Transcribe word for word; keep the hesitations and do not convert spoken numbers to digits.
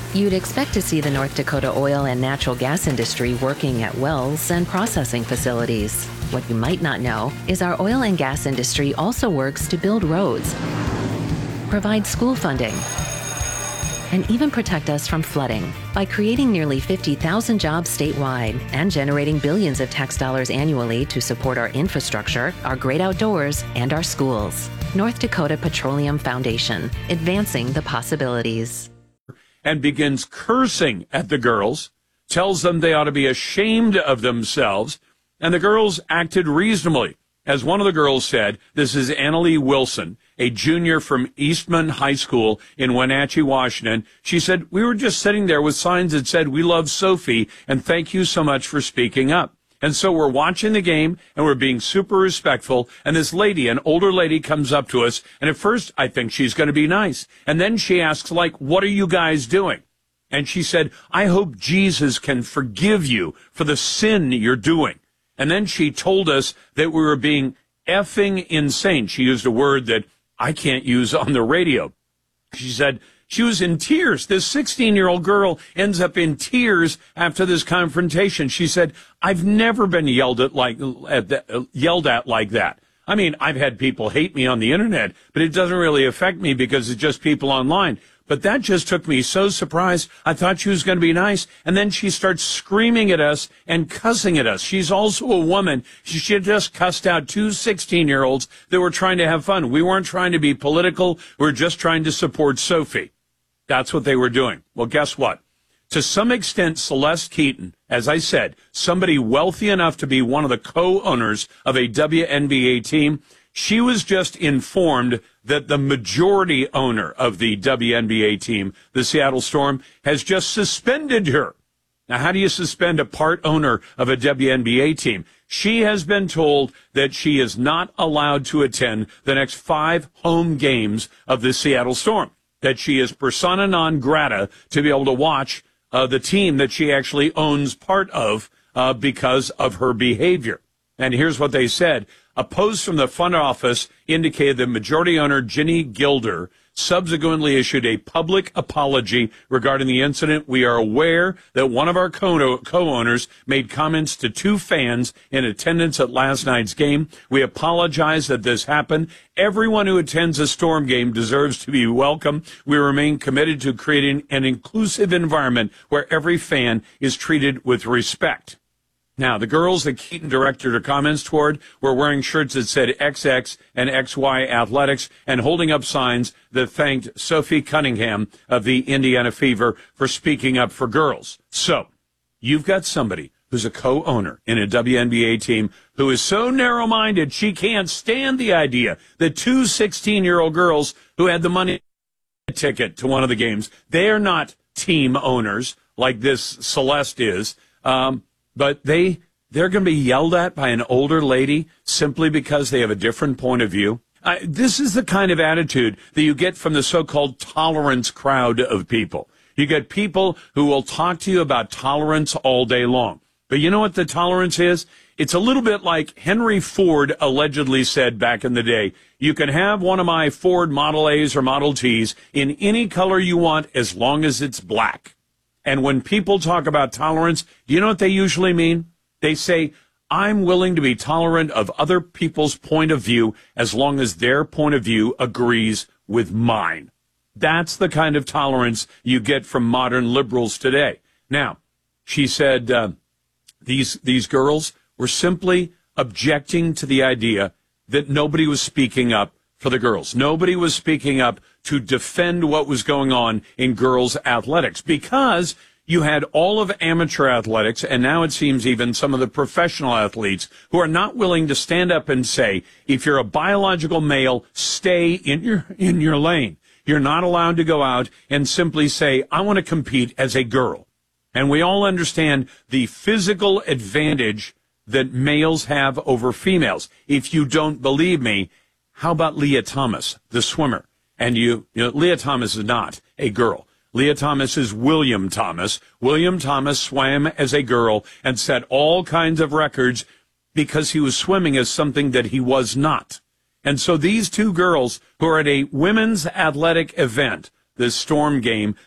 You'd expect to see the North Dakota oil and natural gas industry working at wells and processing facilities. What you might not know is our oil and gas industry also works to build roads, provide school funding, and even protect us from flooding by creating nearly fifty thousand jobs statewide and generating billions of tax dollars annually to support our infrastructure, our great outdoors, and our schools. North Dakota Petroleum Foundation, advancing the possibilities. And begins cursing at the girls, tells them they ought to be ashamed of themselves, and the girls acted reasonably. As one of the girls said, this is Annalie Wilson, a junior from Eastman High School in Wenatchee, Washington. She said, we were just sitting there with signs that said, we love Sophie, and thank you so much for speaking up. And so we're watching the game, and we're being super respectful, and this lady, an older lady, comes up to us, and at first I think she's going to be nice. And then she asks, like, what are you guys doing? And she said, I hope Jesus can forgive you for the sin you're doing. And then she told us that we were being effing insane. She used a word that I can't use on the radio. She said she was in tears. This sixteen-year-old girl ends up in tears after this confrontation. She said, I've never been yelled at like at the, yelled at like that. I mean, I've had people hate me on the internet, but it doesn't really affect me because it's just people online. But that just took me so surprised. I thought she was going to be nice. And then she starts screaming at us and cussing at us. She's also a woman. She, she just cussed out two sixteen-year-olds that were trying to have fun. We weren't trying to be political. We were just trying to support Sophie. That's what they were doing. Well, guess what? To some extent, Celeste Keaton, as I said, somebody wealthy enough to be one of the co-owners of a W N B A team, she was just informed that the majority owner of the W N B A team, the Seattle Storm, has just suspended her. Now, how do you suspend a part owner of a W N B A team? She has been told that she is not allowed to attend the next five home games of the Seattle Storm, that she is persona non grata to be able to watch uh, the team that she actually owns part of uh, because of her behavior. And here's what they said. A post from the front office indicated that majority owner Ginny Gilder subsequently issued a public apology regarding the incident. We are aware that one of our co-owners made comments to two fans in attendance at last night's game. We apologize that this happened. Everyone who attends a Storm game deserves to be welcome. We remain committed to creating an inclusive environment where every fan is treated with respect. Now, the girls that Keaton directed her comments toward were wearing shirts that said X X and X Y Athletics and holding up signs that thanked Sophie Cunningham of the Indiana Fever for speaking up for girls. So, you've got somebody who's a co-owner in a W N B A team who is so narrow-minded she can't stand the idea that two sixteen-year-old girls who had the money ticket to one of the games, they're not team owners like this Celeste is, um, but they, they're going to be yelled at by an older lady simply because they have a different point of view. Uh, this is the kind of attitude that you get from the so-called tolerance crowd of people. You get people who will talk to you about tolerance all day long. But you know what the tolerance is? It's a little bit like Henry Ford allegedly said back in the day, you can have one of my Ford Model A's or Model T's in any color you want as long as it's black. And when people talk about tolerance, do you know what they usually mean? They say, I'm willing to be tolerant of other people's point of view as long as their point of view agrees with mine. That's the kind of tolerance you get from modern liberals today. Now, she said uh, these these girls were simply objecting to the idea that nobody was speaking up for the girls. Nobody was speaking up to defend what was going on in girls' athletics because you had all of amateur athletics, and now it seems even some of the professional athletes who are not willing to stand up and say, if you're a biological male, stay in your in your lane. You're not allowed to go out and simply say, I want to compete as a girl. And we all understand the physical advantage that males have over females. If you don't believe me, how about Leah Thomas, the swimmer? And you, you know, Leah Thomas is not a girl. Leah Thomas is William Thomas. William Thomas swam as a girl and set all kinds of records because he was swimming as something that he was not. And so these two girls who are at a women's athletic event, this Storm game,